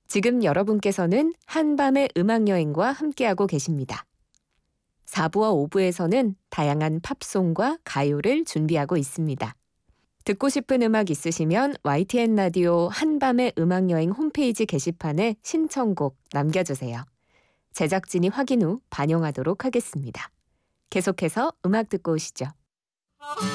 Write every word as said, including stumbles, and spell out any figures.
지금 여러분께서는 한밤의 음악여행과 함께하고 계십니다. 사 부와 오 부에서는 다양한 팝송과 가요를 준비하고 있습니다. 듣고 싶은 음악 있으시면 와이티엔 라디오 한밤의 음악여행 홈페이지 게시판에 신청곡 남겨주세요. 제작진이 확인 후 반영하도록 하겠습니다. 계속해서 음악 듣고 오시죠.